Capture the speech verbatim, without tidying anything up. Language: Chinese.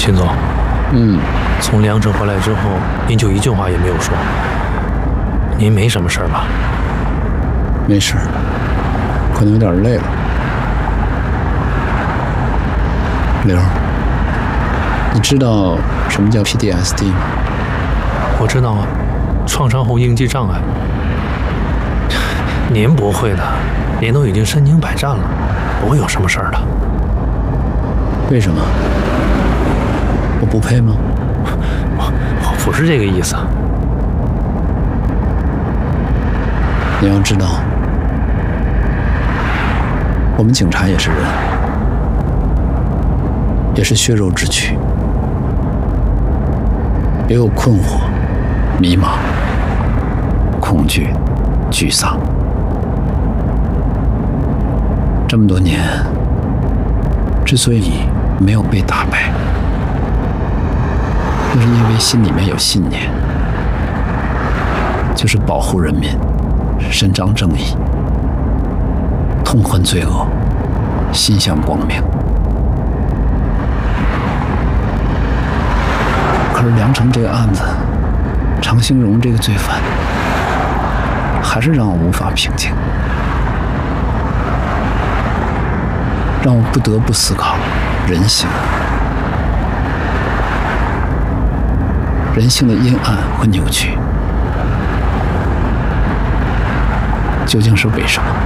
秦总， 嗯， 从梁城回来之后，您就一句话也没有说。您没什么事儿吧？ 没事儿，可能有点累了。刘，你知道什么叫 P T S D 吗？ 我知道啊，创伤后应激障碍。您不会的，您都已经身经百战了，不会有什么事儿的。 为什么？我不配吗？ 我我不是这个意思。 你要知道，我们警察也是人，也是血肉之躯，也有困惑、迷茫、恐惧、沮丧。这么多年，之所以没有被打败，就是因为心里面有信念，就是保护人民，伸张正义，痛恨罪恶，心向光明。可是梁城这个案子，常兴荣这个罪犯，还是让我无法平静，让我不得不思考人性，人性的阴暗和扭曲究竟是为什么？